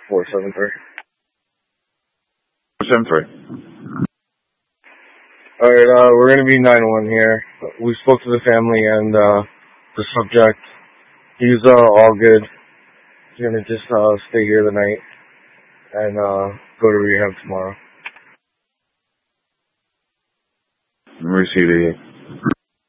473. 473. Alright, we're gonna be 911 here. We spoke to the family and, the subject. He's, all good. He's gonna just, stay here the night and, go to rehab tomorrow. Receive it.